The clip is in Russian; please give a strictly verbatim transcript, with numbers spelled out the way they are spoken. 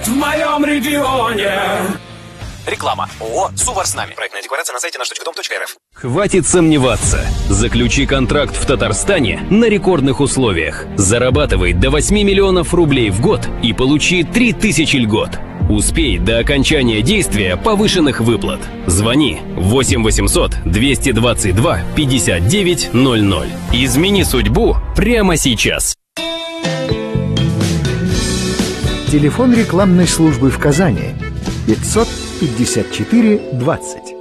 в моем регионе. Реклама. ООО «Сувар с нами». Проектная декларация на сайте наш точка дом точка эр эф. Хватит сомневаться. Заключи контракт в Татарстане на рекордных условиях. Зарабатывай до восьми миллионов рублей в год и получи три тысячи льгот. Успей до окончания действия повышенных выплат. Звони восемь восемьсот двести двадцать два пятьдесят девять ноль ноль. Измени судьбу прямо сейчас. Телефон рекламной службы в Казани пятьсот пятьдесят четыре двадцать.